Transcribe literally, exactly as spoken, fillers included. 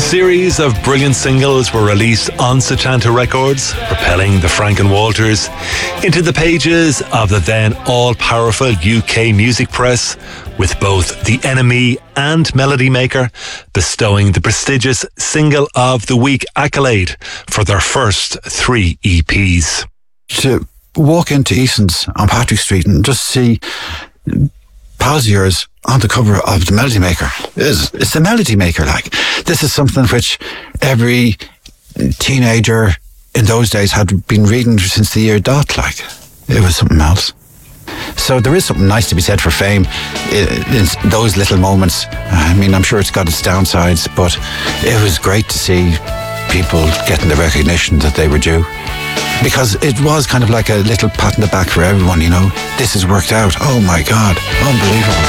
series of brilliant singles were released on Setanta Records, propelling the Frank and Walters into the pages of the then all-powerful U K music press, with both The Enemy and Melody Maker bestowing the prestigious Single of the Week accolade for their first three E Ps. To walk into Eason's on Patrick Street and just see pals of yours on the cover of the Melody Maker. It's, it's the Melody Maker, like. This is something which every teenager in those days had been reading since the year dot, like. It was something else. So there is something nice to be said for fame in, in those little moments. I mean, I'm sure it's got its downsides, but it was great to see people getting the recognition that they were due. Because it was kind of like a little pat on the back for everyone, you know. This has worked out. Oh my God, unbelievable.